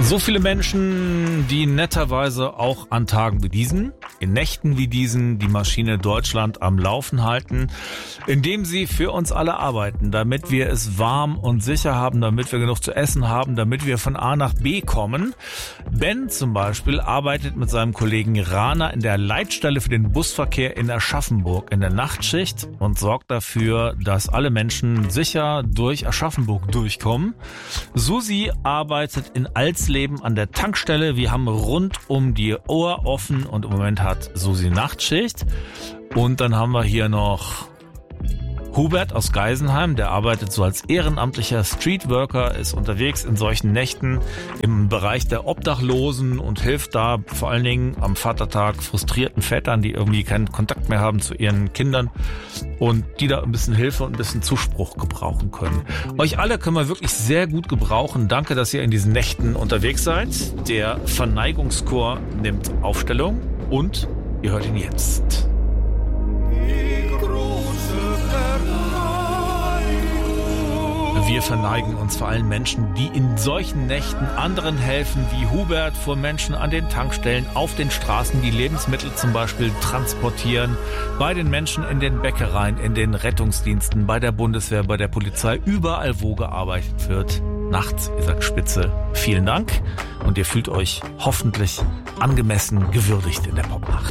So viele Menschen, die netterweise auch an Tagen wie diesen, in Nächten wie diesen, die Maschine Deutschland am Laufen halten, indem sie für uns alle arbeiten, damit wir es warm und sicher haben, damit wir genug zu essen haben, damit wir von A nach B kommen. Ben zum Beispiel arbeitet mit seinem Kollegen Rana in der Leitstelle für den Busverkehr in Aschaffenburg in der Nachtschicht und sorgt dafür, dass alle Menschen sicher durch Aschaffenburg durchkommen. Susi arbeitet in Alsleben an der Tankstelle. Wir haben rund um die Uhr offen und im Moment hat Susi Nachtschicht. Und dann haben wir hier noch Hubert aus Geisenheim, der arbeitet so als ehrenamtlicher Streetworker, ist unterwegs in solchen Nächten im Bereich der Obdachlosen und hilft da vor allen Dingen am Vatertag frustrierten Vätern, die irgendwie keinen Kontakt mehr haben zu ihren Kindern und die da ein bisschen Hilfe und ein bisschen Zuspruch gebrauchen können. Euch alle können wir wirklich sehr gut gebrauchen. Danke, dass ihr in diesen Nächten unterwegs seid. Der Verneigungschor nimmt Aufstellung und ihr hört ihn jetzt. Wir verneigen uns vor allen Menschen, die in solchen Nächten anderen helfen, wie Hubert, vor Menschen an den Tankstellen, auf den Straßen, die Lebensmittel zum Beispiel transportieren, bei den Menschen in den Bäckereien, in den Rettungsdiensten, bei der Bundeswehr, bei der Polizei, überall, wo gearbeitet wird. Nachts, ihr sagt Spitze, vielen Dank und ihr fühlt euch hoffentlich angemessen gewürdigt in der Popnacht.